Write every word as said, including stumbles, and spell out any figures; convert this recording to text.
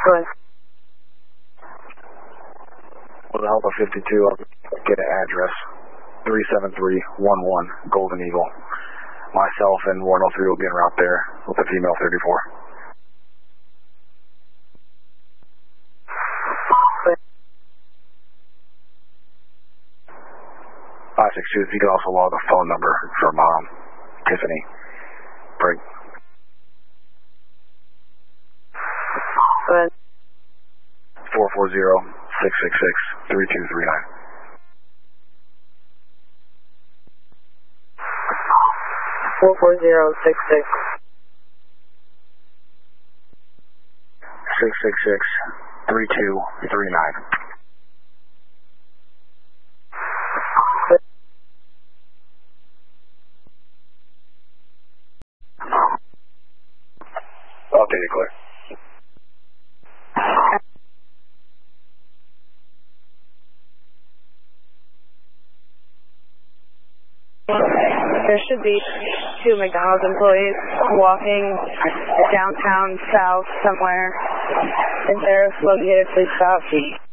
Good. With the help of fifty-two, I'll get an address. three seven three one one Golden Eagle. Myself and one oh three will be en route there with the female thirty-four. five six two, if you could also log a phone number from um, Tiffany Brigg. Good. four four zero, six six six, three two three nine. four four zero, six six. six six six, three two three nine. I'll take it clear. There should be two McDonald's employees walking downtown south somewhere. If they're located, please stop.